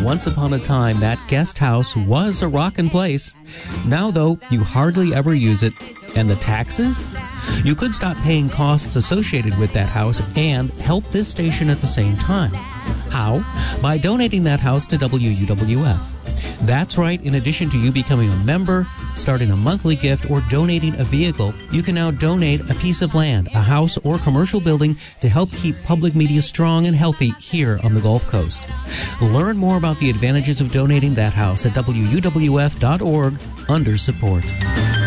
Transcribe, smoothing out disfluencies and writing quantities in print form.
once upon a time that guest house was a rockin' place. Now, though, you hardly ever use it. And the taxes? You could stop paying costs associated with that house and help this station at the same time. How? By donating that house to WUWF. That's right, in addition to you becoming a member, starting a monthly gift, or donating a vehicle, you can now donate a piece of land, a house, or commercial building to help keep public media strong and healthy here on the Gulf Coast. Learn more about the advantages of donating that house at WUWF.org under support.